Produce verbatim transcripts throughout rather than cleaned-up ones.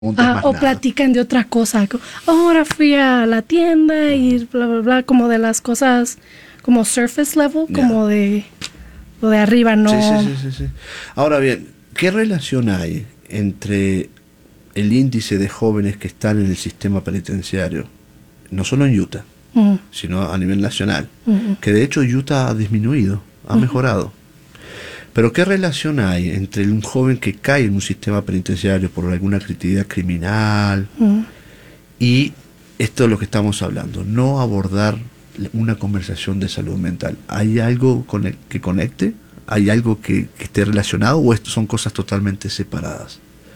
Ah, más o nada. platican de otra cosa. co- "Oh, ahora fui a la tienda y bla, bla, bla", como de las cosas como surface level, Ya. como de lo de arriba, no. Sí, sí, sí, sí, sí. Ahora bien, ¿qué relación hay entre el índice de jóvenes que están en el sistema penitenciario, no solo en Utah, Mm, sino a nivel nacional? mm, Que de hecho Utah ha disminuido, ha mejorado. Pero ¿qué relación hay entre un joven que cae en un sistema penitenciario por alguna actividad criminal mm. y esto es lo que estamos hablando, no abordar una conversación de salud mental? ¿Hay algo con el- que conecte? ¿Hay algo que, que esté relacionado o esto son cosas totalmente separadas?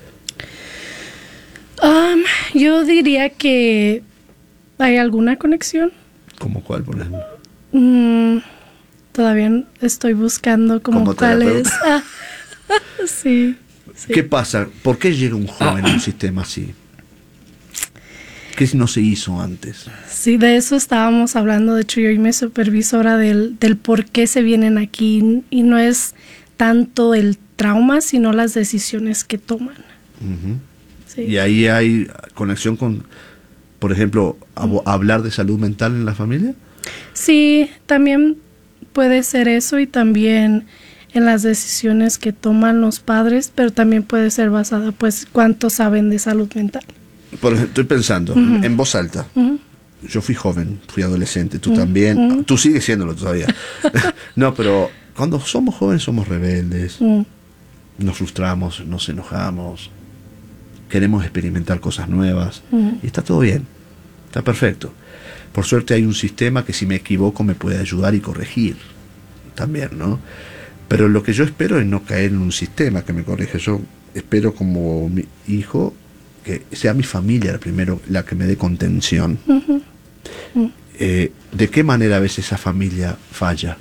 Um, yo diría que hay alguna conexión. ¿Como cuál, por ejemplo? Mm, todavía n- estoy buscando como Como cuál es. terapeuta. Ah, sí, sí. ¿Qué pasa? ¿Por qué llega un joven a un sistema así? ¿Qué no se hizo antes? Sí, de eso estábamos hablando, de hecho yo y mi supervisora del, del por qué se vienen aquí, y no es tanto el trauma, sino las decisiones que toman. Ujú. Sí, Y ahí hay conexión con, por ejemplo, abo- hablar de salud mental en la familia. sí, también puede ser eso, y también en las decisiones que toman los padres, pero también puede ser basada, pues, cuánto saben de salud mental. Por ejemplo, estoy pensando Ujú. en voz alta. Ujú. Yo fui joven, fui adolescente, tú Mm, también. mm. Tú sigues siéndolo todavía. No, pero cuando somos jóvenes somos rebeldes, Mm, nos frustramos, nos enojamos, queremos experimentar cosas nuevas mm. y está todo bien, está perfecto. Por suerte hay un sistema que si me equivoco me puede ayudar y corregir también, ¿no? Pero lo que yo espero es no caer en un sistema que me corrige. Yo espero como mi hijo que sea mi familia la primero la que me dé contención. Ujú. Mm. Eh, ¿de qué manera a veces esa familia falla?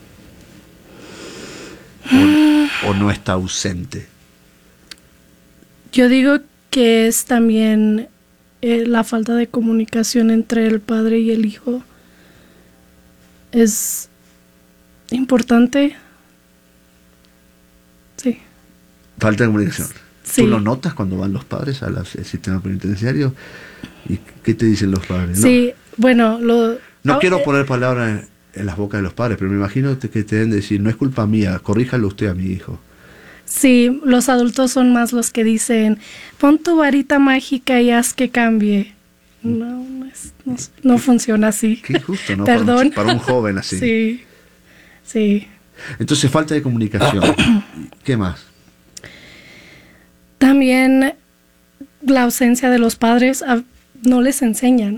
O, o no está ausente. Yo digo que es también eh, la falta de comunicación entre el padre y el hijo. Es importante. Sí. Falta de comunicación. Sí. ¿Tú lo notas cuando van los padres al al sistema penitenciario? ¿Y qué te dicen los padres? Sí, bueno, lo... No, no ah, quiero eh, poner palabras en, en las bocas de los padres, pero me imagino que te deben decir, no es culpa mía, corríjalo usted a mi hijo. Sí, los adultos son más los que dicen, pon tu varita mágica y haz que cambie. No, no, es- no, no funciona así. Qué injusto, ¿no? Perdón. Para un, para un joven así. Sí, sí. Entonces, falta de comunicación. ¿Qué más? También la ausencia de los padres, a- no les enseñan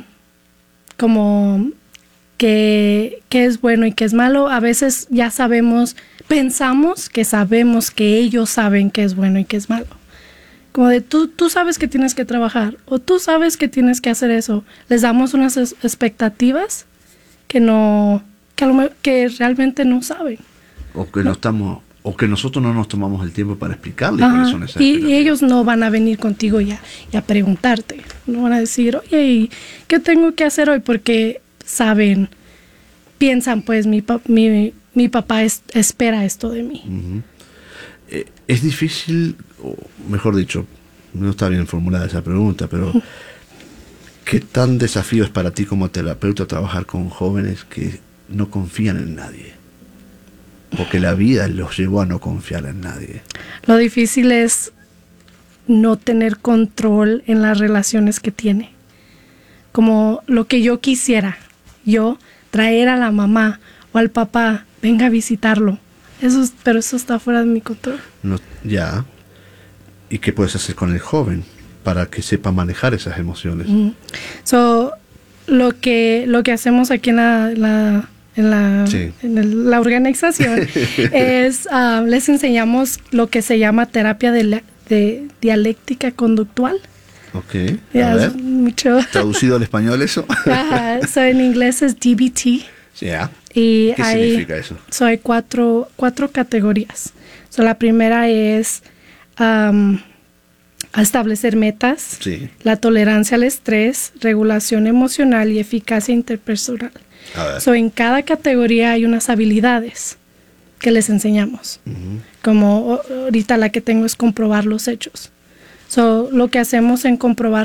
como que, que es bueno y que es malo. A veces ya sabemos, pensamos que sabemos que ellos saben que es bueno y que es malo. Como de tú, tú sabes que tienes que trabajar o tú sabes que tienes que hacer eso. Les damos unas es- expectativas que no, que, a lo me- que realmente no saben. O que no estamos, o que nosotros no nos tomamos el tiempo para explicarles Ajá, cuáles son esas y, y expectativas. ellos no van a venir contigo ya y a preguntarte. No van a decir, oye, ¿y qué tengo que hacer hoy? Porque saben, piensan, pues mi, pa- mi, mi papá es- espera esto de mí. Ujú. Eh, es difícil, o mejor dicho, no está bien formulada esa pregunta, pero ¿qué tan desafío es para ti como terapeuta trabajar con jóvenes que no confían en nadie? Porque la vida los llevó a no confiar en nadie. Lo difícil es no tener control en las relaciones que tiene. Como lo que yo quisiera, yo traer a la mamá o al papá, venga a visitarlo. Eso es- pero eso está fuera de mi control. No, ya. ¿Y qué puedes hacer con el joven para que sepa manejar esas emociones? Mm. So, lo que lo que hacemos aquí en la, la- en la Sí. en el- la organización es ah, les enseñamos lo que se llama terapia de, la- de dialéctica conductual. Ok. Ya, A ver. es mucho. ¿Traducido al español eso? Ajá, so, en inglés es D B T. Ya. Y ¿Qué hay, significa eso? so, hay cuatro, cuatro categorías. So, la primera es am, establecer metas, Sí. la tolerancia al estrés, regulación emocional y eficacia interpersonal. A ver. So, en cada categoría hay unas habilidades que les enseñamos. Ujú. Como o- ahorita la que tengo es comprobar los hechos. So, lo que hacemos en comprobar